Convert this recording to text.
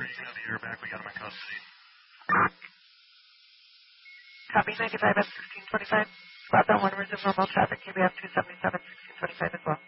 copy, you're back. We got him in custody. Copy 95 at 1625. Southbound 1 resume normal traffic. KBF 277, 1625 as well.